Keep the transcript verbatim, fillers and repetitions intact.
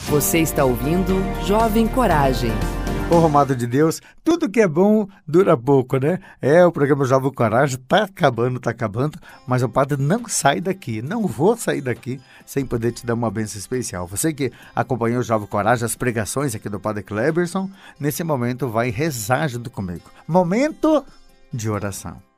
Você está ouvindo Jovem Coragem. Ô, amado de Deus, tudo que é bom dura pouco, né? É, o programa Jovem Coragem tá acabando, tá acabando, mas o padre não sai daqui, não vou sair daqui sem poder te dar uma bênção especial. Você que acompanhou o Jovem Coragem, as pregações aqui do Padre Kleberson, nesse momento vai rezar junto comigo. Momento de oração.